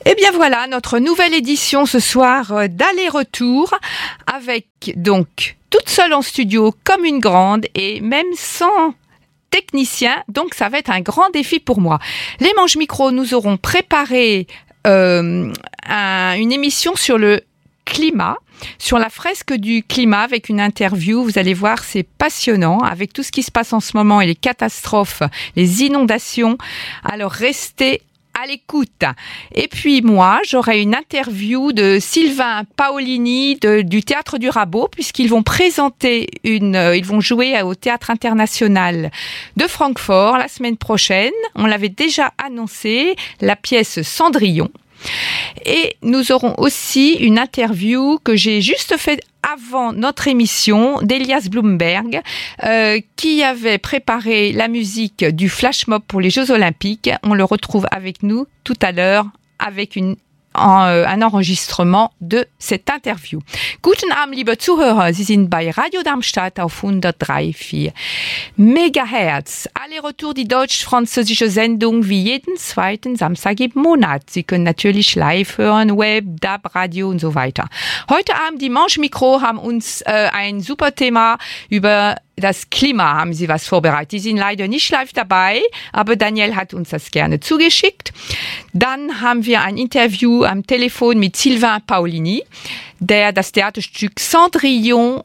Et bien voilà, notre nouvelle édition ce soir d'aller-retour avec donc toute seule en studio comme une grande et même sans technicien, donc ça va être un grand défi pour moi. Les Manches Micro nous auront préparé une émission sur le climat, sur la fresque du climat avec une interview. Vous allez voir, c'est passionnant avec tout ce qui se passe en ce moment et les catastrophes, les inondations. Alors restez à l'écoute. Et puis moi, j'aurai une interview de Sylvain Paolini du Théâtre du Rabot, puisqu'ils vont présenter ils vont jouer au Théâtre International de Francfort la semaine prochaine. On l'avait déjà annoncé, la pièce Cendrillon. Et nous aurons aussi une interview que j'ai juste faite avant notre émission d'Elias Blumberg qui avait préparé la musique du Flash Mob pour les Jeux Olympiques. On le retrouve avec nous tout à l'heure avec un enregistrement de cette interview. Guten Abend, liebe Zuhörer, Sie sind bei Radio Darmstadt auf 103,4 Megahertz. Aller-retour die deutsch-französische Sendung wie jeden zweiten Samstag im Monat. Sie können natürlich live hören, Web, DAB, Radio und so weiter. Heute Abend die Manche Micro haben uns ein super Thema über das Klima haben sie was vorbereitet. Die sind leider nicht live dabei, aber Daniel hat uns das gerne zugeschickt. Dann haben wir ein Interview am Telefon mit Sylvain Paolini, der das Theaterstück Cendrillon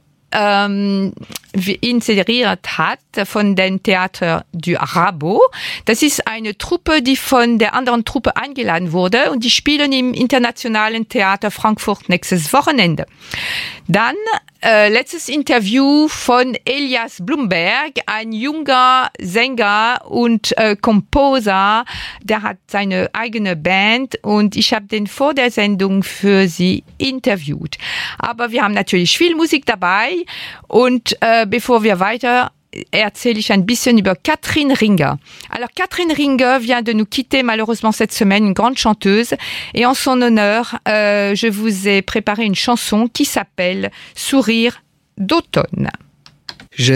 inseriert hat von dem Theater du Rabot. Das ist eine Truppe, die von der anderen Truppe eingeladen wurde und die spielen im Internationalen Theater Frankfurt nächstes Wochenende. Dann letztes Interview von Elias Blumberg, ein junger Sänger und Komposer, der hat seine eigene Band und ich habe den vor der Sendung für sie interviewt. Aber wir haben natürlich viel Musik dabei und bevor wir weiter erzähle ich ein bisschen über Catherine Ringer. Alors Catherine Ringer vient de nous quitter malheureusement cette semaine, une grande chanteuse, et en son honneur, je vous ai préparé une chanson qui s'appelle Sourire d'automne.